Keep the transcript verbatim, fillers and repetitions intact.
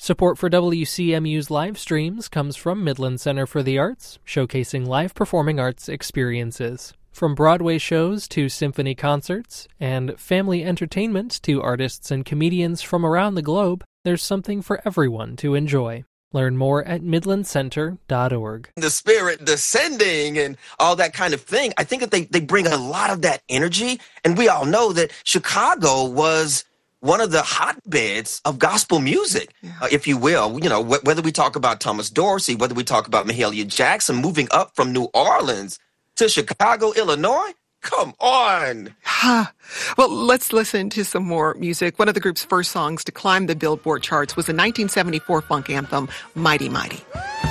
Support for W C M U's live streams comes from Midland Center for the Arts, showcasing live performing arts experiences. From Broadway shows to symphony concerts, and family entertainment to artists and comedians from around the globe, there's something for everyone to enjoy. Learn more at midland center dot org. The spirit descending and all that kind of thing. I think that they, they bring a lot of that energy, and we all know that Chicago was one of the hotbeds of gospel music, yeah. uh, if you will. You know, wh- whether we talk about Thomas Dorsey, whether we talk about Mahalia Jackson moving up from New Orleans to Chicago, Illinois, come on. Well, let's listen to some more music. One of the group's first songs to climb the Billboard charts was the nineteen seventy-four funk anthem, Mighty Mighty.